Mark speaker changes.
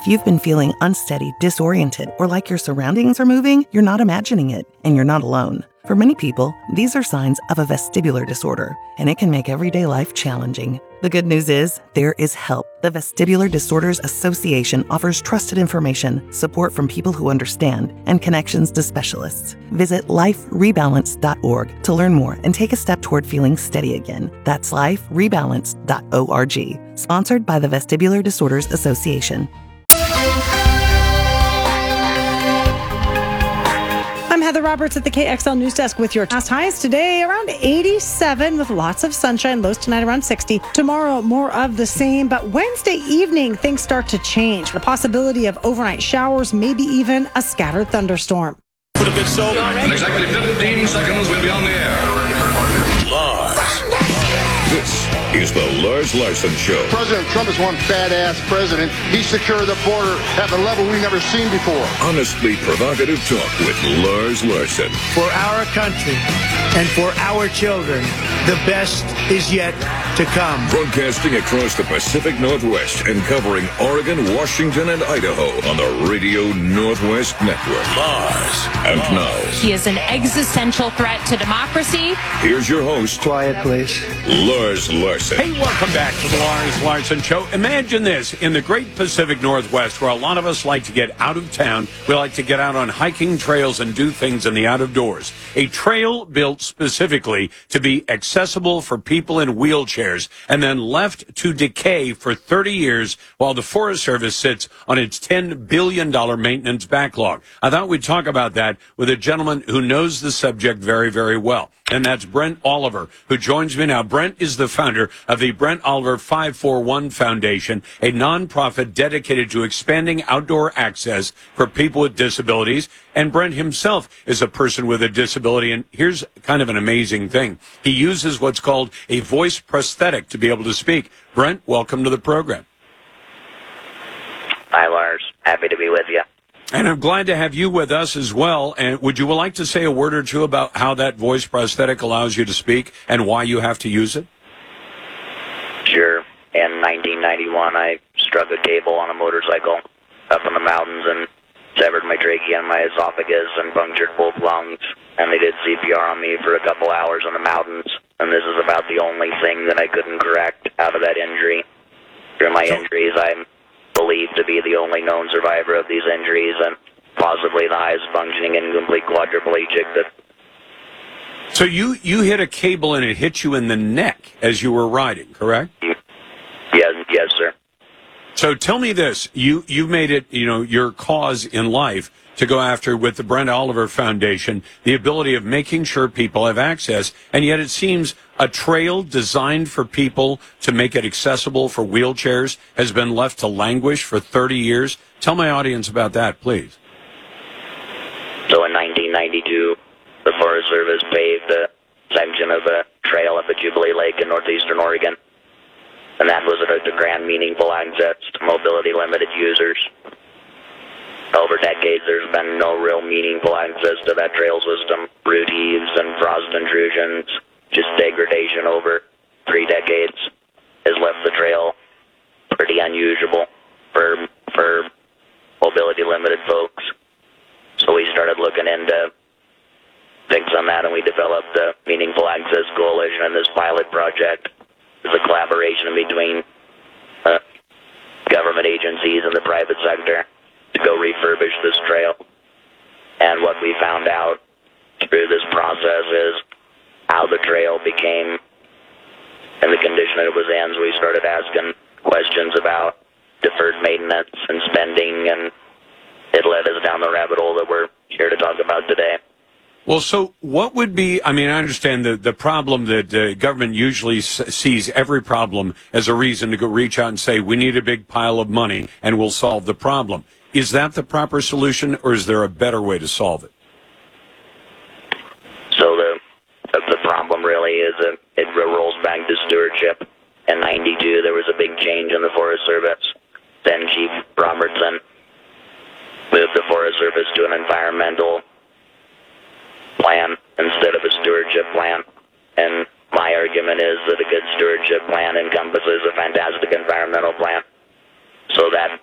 Speaker 1: If you've been feeling unsteady, disoriented, or like your surroundings are moving, you're not imagining it, and you're not alone. For many people, these are signs of a vestibular disorder, and it can make everyday life challenging. The good news is, there is help. The Vestibular Disorders Association offers trusted information, support from people who understand, and connections to specialists. Visit liferebalance.org to learn more and take a step toward feeling steady again. That's liferebalance.org. Sponsored by the Vestibular Disorders Association.
Speaker 2: I'm Heather Roberts at the KXL News Desk with your past highs today around 87 with lots of sunshine, lows tonight around 60. Tomorrow, more of the same, but Wednesday evening, things start to change. The possibility of overnight showers, maybe even a scattered thunderstorm.
Speaker 3: Put a bit soap. In exactly 15 seconds, we'll be on the air. Lars. This is the Lars Larson Show.
Speaker 4: President Trump is one badass president. He secured the border at a level we've never seen before.
Speaker 3: Honestly provocative talk with Lars Larson.
Speaker 5: For our country and for our children, the best is yet to come.
Speaker 3: Broadcasting across the Pacific Northwest and covering Oregon, Washington, and Idaho on the Radio Northwest Network. Lars. And now,
Speaker 6: he is an existential threat to democracy.
Speaker 3: Here's your host.
Speaker 5: Quiet, please.
Speaker 3: Lars Larson.
Speaker 7: Hey, welcome back to the Lars Larson Show. Imagine this, in the great Pacific Northwest, where a lot of us like to get out of town, we like to get out on hiking trails and do things in the out of doors. A trail built specifically to be accessible for people in wheelchairs and then left to decay for 30 years while the Forest Service sits on its $10 billion maintenance backlog. I thought we'd talk about that with a gentleman who knows the subject very, very well. And that's Brent Oliver, who joins me now. Brent is the founder of the Brent Oliver 541 Foundation, a nonprofit dedicated to expanding outdoor access for people with disabilities. And Brent himself is a person with a disability. And here's kind of an amazing thing. He uses what's called a voice prosthetic to be able to speak. Brent, welcome to the program.
Speaker 8: Hi, Lars. Happy to be with you.
Speaker 7: And I'm glad to have you with us as well. And would you like to say a word or two about how that voice prosthetic allows you to speak and why you have to use it?
Speaker 8: Sure. In 1991, I struck a cable on a motorcycle up in the mountains and severed my trachea and my esophagus and punctured both lungs. And they did CPR on me for a couple hours in the mountains. And this is about the only thing that I couldn't correct out of that injury. Through my injuries, I'm believed to be the only known survivor of these injuries and possibly the highest functioning incomplete quadriplegic.
Speaker 7: So you hit a cable and it hit you in the neck as you were riding, correct?
Speaker 8: Yes, sir.
Speaker 7: So tell me this, you made it, your cause in life to go after with the Brent Oliver Foundation, the ability of making sure people have access, and yet it seems a trail designed for people to make it accessible for wheelchairs has been left to languish for 30 years. Tell my audience about that, please.
Speaker 8: So in 1992, the Forest Service paved a section of a trail up at Jubilee Lake in northeastern Oregon, and that was a grand, meaningful access to mobility-limited users. Over decades, there's been no real meaningful access to that trail system. Root heaves and frost intrusions, just degradation over 3 decades has left the trail pretty unusable for mobility-limited folks. So we started looking into things on that, and we developed the Meaningful Access Coalition, and this pilot project is a collaboration between government agencies and the private sector to go refurbish this trail. And what we found out through this process is how the trail became in the condition it was in. So we started asking questions about deferred maintenance and spending, and it led us down the rabbit hole that we're here to talk about today.
Speaker 7: Well, so what would be, I understand the problem that government usually sees every problem as a reason to go reach out and say, we need a big pile of money and we'll solve the problem. Is that the proper solution, or is there a better way to solve it?
Speaker 8: So the problem really is that it rolls back to stewardship. In 92, there was a big change in the Forest Service. Then Chief Robertson moved the Forest Service to an environmental plan instead of a stewardship plan. And my argument is that a good stewardship plan encompasses a fantastic environmental plan. So that